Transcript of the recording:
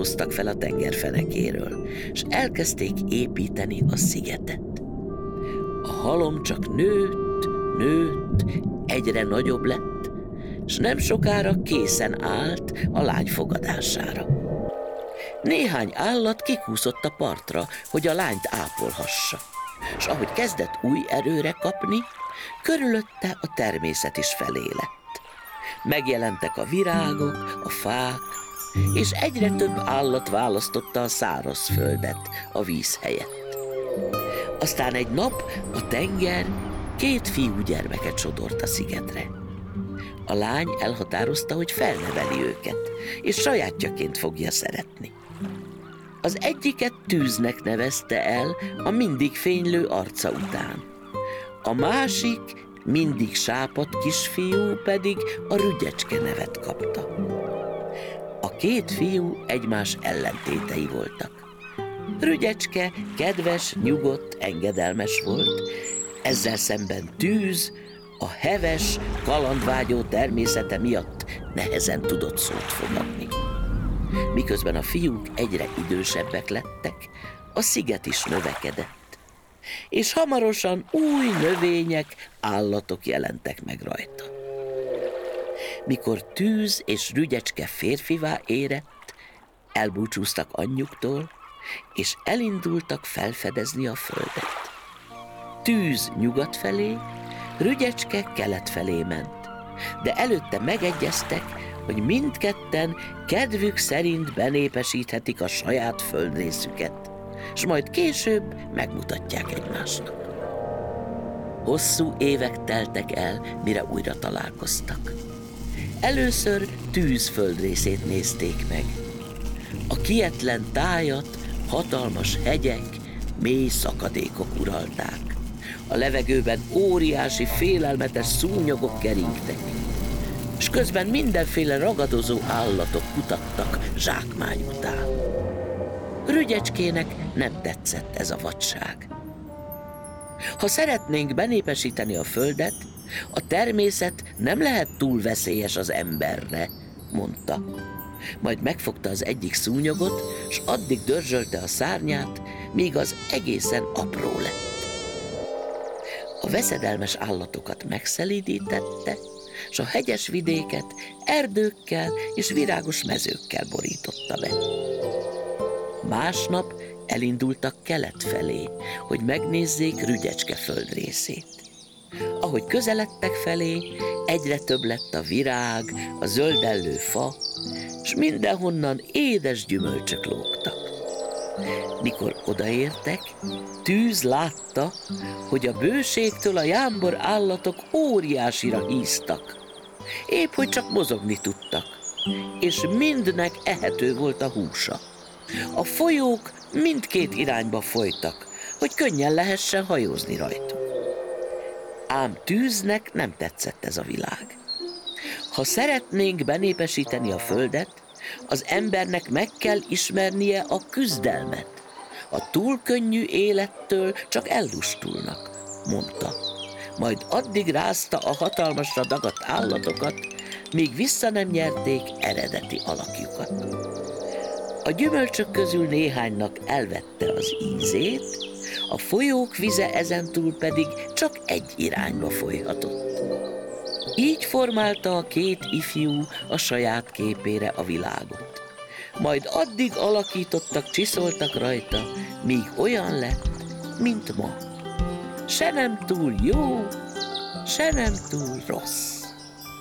hoztak fel a tengerfenekéről, és elkezdték építeni a szigetet. A halom csak nőtt, egyre nagyobb lett, s nem sokára készen állt a lány fogadására. Néhány állat kikúszott a partra, hogy a lányt ápolhassa, s ahogy kezdett új erőre kapni, körülötte a természet is felé lett. Megjelentek a virágok, a fák, és egyre több állat választotta a szárazföldet a víz helyett. Aztán egy nap a tenger 2 fiúgyermeket sodort a szigetre. A lány elhatározta, hogy felneveli őket, és sajátjaként fogja szeretni. Az egyiket Tűznek nevezte el a mindig fénylő arca után. A másik, mindig sápadt kisfiú pedig a Rügyecske nevet kapta. A 2 fiú egymás ellentétei voltak. Rügyecske kedves, nyugodt, engedelmes volt, ezzel szemben Tűz a heves, kalandvágyó természete miatt nehezen tudott szót fogadni. Miközben a fiúk egyre idősebbek lettek, a sziget is növekedett, és hamarosan új növények, állatok jelentek meg rajta. Mikor Tűz és Rügyecske férfivá érett, elbúcsúztak anyjuktól, és elindultak felfedezni a földet. Tűz nyugat felé, Rügyecske kelet felé ment, de előtte megegyeztek, hogy mindketten kedvük szerint benépesíthetik a saját földrészüket, s majd később megmutatják egymásnak. Hosszú évek teltek el, mire újra találkoztak. Először Tűz földrészét nézték meg. A kietlen tájat hatalmas hegyek, mély szakadékok uralták. A levegőben óriási, félelmetes szúnyogok keringtek, és közben mindenféle ragadozó állatok kutattak zsákmány után. Rügyecskének nem tetszett ez a vadság. Ha szeretnénk benépesíteni a földet, a természet nem lehet túl veszélyes az emberre, mondta. Majd megfogta az egyik szúnyogot, s addig dörzsölte a szárnyát, míg az egészen apró lett. A veszedelmes állatokat megszelídítette, s a hegyes vidéket erdőkkel és virágos mezőkkel borította be. Másnap elindultak kelet felé, hogy megnézzék Rügyecske földrészét. Ahogy közeledtek felé, egyre több lett a virág, a zöldellő fa, s mindenhonnan édes gyümölcsök lógtak. Mikor odaértek, Tűz látta, hogy a bőségtől a jámbor állatok óriásira híztak. Épp hogy csak mozogni tudtak, és mindnek ehető volt a húsa. A folyók mindkét irányba folytak, hogy könnyen lehessen hajózni rajtuk. Ám Tűznek nem tetszett ez a világ. Ha szeretnénk benépesíteni a földet, az embernek meg kell ismernie a küzdelmet. A túl könnyű élettől csak ellustulnak, mondta. Majd addig rázta a hatalmasra dagadt állatokat, míg vissza nem nyerték eredeti alakjukat. A gyümölcsök közül néhánynak elvette az ízét, a folyók vize ezentúl pedig csak egy irányba folyhatott. Így formálta a 2 ifjú a saját képére a világot. Majd addig alakítottak, csiszoltak rajta, míg olyan lett, mint ma. Se nem túl jó, se nem túl rossz.